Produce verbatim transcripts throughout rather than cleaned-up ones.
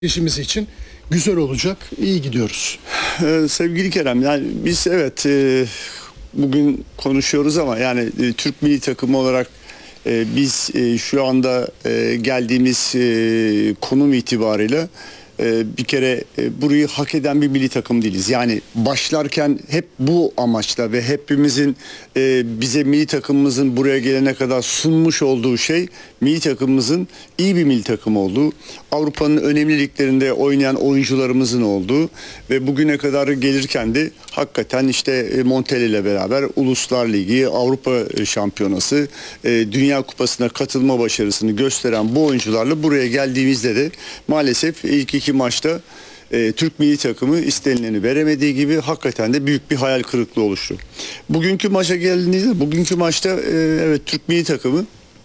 işimiz için güzel olacak. İyi gidiyoruz. Ee, sevgili Kerem, yani biz evet e, bugün konuşuyoruz ama yani e, Türk milli takımı olarak e, biz e, şu anda e, geldiğimiz e, konum itibariyle e, bir kere e, burayı hak eden bir milli takım değiliz. Yani başlarken hep bu amaçla ve hepimizin e, bize milli takımımızın buraya gelene kadar sunmuş olduğu şey milli takımımızın iyi bir milli takım olduğu, Avrupa'nın önemli liglerinde oynayan oyuncularımızın olduğu ve bugüne kadar gelirken de hakikaten işte Montella ile beraber Uluslar Ligi, Avrupa Şampiyonası, Dünya Kupası'na katılma başarısını gösteren bu oyuncularla buraya geldiğimizde de maalesef ilk iki maçta e, Türk milli takımı istenileni veremediği gibi hakikaten de büyük bir hayal kırıklığı oluştu. Bugünkü maça geldiğinizde, bugünkü maçta e, evet Türk milli takımı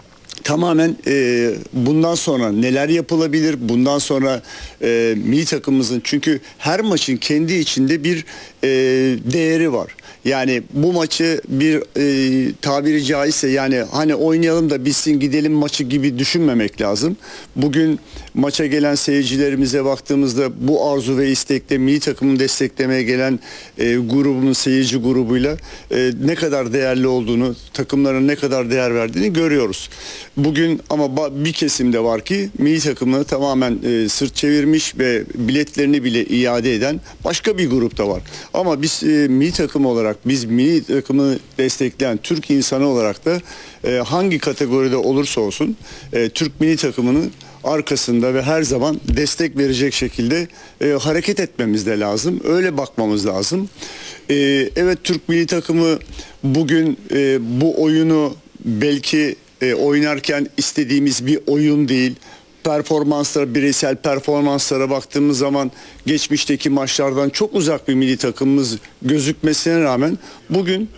tamamen e, bundan sonra neler yapılabilir, bundan sonra e, milli takımımızın, çünkü her maçın kendi içinde bir e, değeri var. Yani bu maçı bir e, tabiri caizse yani hani oynayalım da bitsin gidelim maçı gibi düşünmemek lazım. Bugün maça gelen seyircilerimize baktığımızda bu arzu ve istekle milli takımını desteklemeye gelen e, grubun seyirci grubuyla e, ne kadar değerli olduğunu, takımların ne kadar değer verdiğini görüyoruz. Bugün ama bir kesimde var ki milli takımını tamamen e, sırt çevirmiş ve biletlerini bile iade eden başka bir grupta var. Ama biz e, milli takım olarak, biz milli takımı destekleyen Türk insanı olarak da e, hangi kategoride olursa olsun e, Türk milli takımının arkasında ve her zaman destek verecek şekilde e, hareket etmemiz de lazım. Öyle bakmamız lazım. E, evet Türk milli takımı bugün e, bu oyunu belki e, oynarken istediğimiz bir oyun değil. Performanslara, bireysel performanslara baktığımız zaman geçmişteki maçlardan çok uzak bir milli takımımız gözükmesine rağmen bugün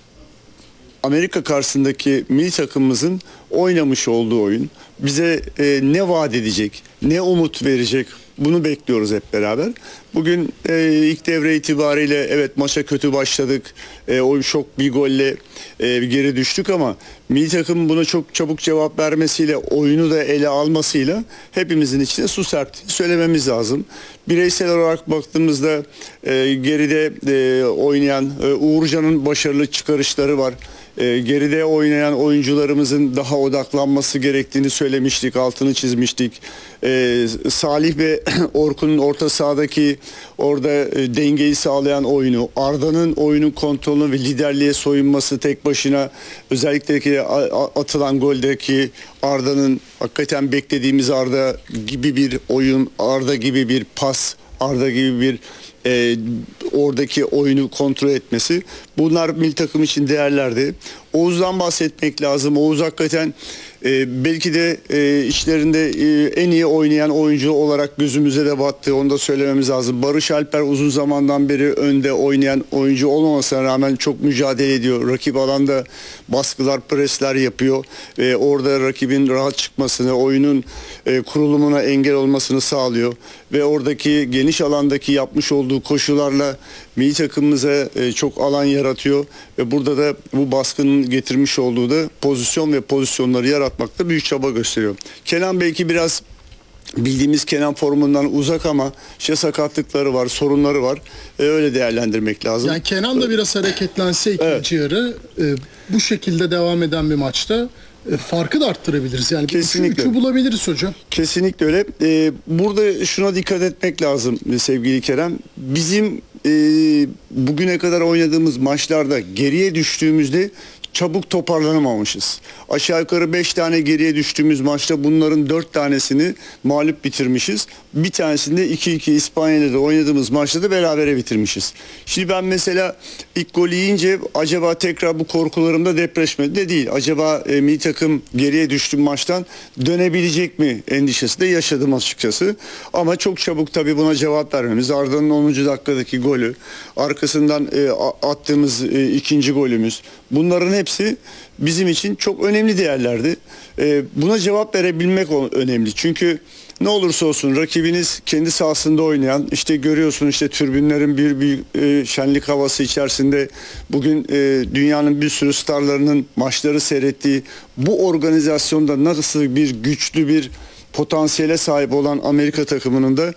Amerika karşısındaki milli takımımızın oynamış olduğu oyun bize e, ne vaat edecek, ne umut verecek, bunu bekliyoruz hep beraber. Bugün e, ilk devre itibariyle evet maça kötü başladık. E, o şok bir golle e, geri düştük ama milli takım buna çok çabuk cevap vermesiyle, oyunu da ele almasıyla hepimizin içine su serptiğini söylememiz lazım. Bireysel olarak baktığımızda e, geride e, oynayan e, Uğurcan'ın başarılı çıkarışları var. E, geride oynayan oyuncularımızın daha odaklanması gerektiğini söylemiştik, altını çizmiştik. E, Salih ve Orkun'un orta sahadaki orada e, dengeyi sağlayan oyunu, Arda'nın oyunun kontrolünü ve liderliğe soyunması tek başına, özellikle ki atılan goldeki Arda'nın hakikaten beklediğimiz Arda gibi bir oyun, Arda gibi bir pas, Arda gibi bir e, oradaki oyunu kontrol etmesi, bunlar milli takım için değerlerdi. Oğuz'dan bahsetmek lazım. Oğuz hakikaten e, belki de e, içlerinde e, en iyi oynayan oyuncu olarak gözümüze de battı. Onu da söylememiz lazım. Barış Alper uzun zamandan beri önde oynayan oyuncu olmamasına rağmen çok mücadele ediyor. Rakip alanda baskılar, presler yapıyor. E, orada rakibin rahat çıkmasını, oyunun e, kurulumuna engel olmasını sağlıyor. Ve oradaki geniş alandaki yapmış olduğu koşularla milli takımımıza e, çok alan yaratıyor. Ve burada da bu baskının getirmiş olduğu da pozisyon ve pozisyonları yaratmakta büyük çaba gösteriyor. Kenan belki biraz bildiğimiz Kenan formundan uzak ama işte sakatlıkları var, sorunları var. E, öyle değerlendirmek lazım. Yani Kenan da biraz hareketlense ikinci evet. yarı e, bu şekilde devam eden bir maçta e, farkı da arttırabiliriz. Yani kesinlikle üçü bulabiliriz hocam. Kesinlikle öyle. E, burada şuna dikkat etmek lazım sevgili Kerem. Bizim e, bugüne kadar oynadığımız maçlarda geriye düştüğümüzde çabuk toparlanamamışız. Aşağı yukarı beş tane geriye düştüğümüz maçta bunların dört tanesini mağlup bitirmişiz. Bir tanesinde iki iki İspanya'da oynadığımız maçta da berabere bitirmişiz. Şimdi ben mesela ilk golü yiyince acaba tekrar bu korkularımda depreşmedi de değil. Acaba e, milli takım geriye düştüğüm maçtan dönebilecek mi endişesi de yaşadım açıkçası. Ama çok çabuk tabii buna cevap vermemiz. Arda'nın onuncu dakikadaki golü, arkasından e, attığımız e, ikinci golümüz. Bunların hepsi bizim için çok önemli değerlerdi. Ee, buna cevap verebilmek önemli. Çünkü ne olursa olsun rakibiniz kendi sahasında oynayan, işte görüyorsun işte tribünlerin bir büyük e, şenlik havası içerisinde bugün e, dünyanın bir sürü starlarının maçları seyrettiği bu organizasyonda nasıl bir güçlü bir potansiyele sahip olan Amerika takımının da